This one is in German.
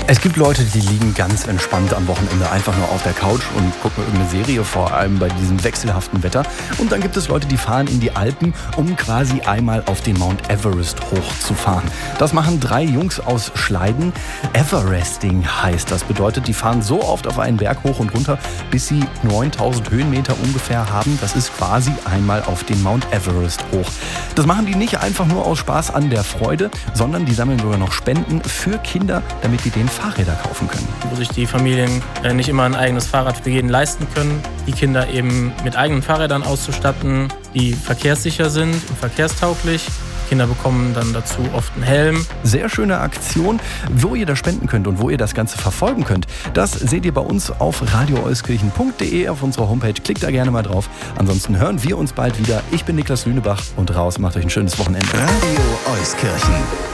Es gibt Leute, die liegen ganz entspannt am Wochenende einfach nur auf der Couch und gucken irgendeine Serie, vor allem bei diesem wechselhaften Wetter. Und dann gibt es Leute, die fahren in die Alpen, um quasi einmal auf den Mount Everest hochzufahren. Das machen 3 Jungs aus Schleiden. Everesting heißt das. Bedeutet, die fahren so oft auf einen Berg hoch und runter, bis sie 9000 Höhenmeter ungefähr haben. Das ist quasi einmal auf den Mount Everest hoch. Das machen die nicht einfach nur aus Spaß an der Freude, sondern die sammeln sogar noch Spenden für Kinder, damit die denen Fahrräder kaufen können. Wo sich die Familien nicht immer ein eigenes Fahrrad für jeden leisten können, die Kinder eben mit eigenen Fahrrädern auszustatten, die verkehrssicher sind und verkehrstauglich. Kinder bekommen dann dazu oft einen Helm. Sehr schöne Aktion. Wo ihr da spenden könnt und wo ihr das Ganze verfolgen könnt, das seht ihr bei uns auf radioeuskirchen.de auf unserer Homepage. Klickt da gerne mal drauf. Ansonsten hören wir uns bald wieder. Ich bin Niklas Lünebach und raus. Macht euch ein schönes Wochenende. Radio Euskirchen.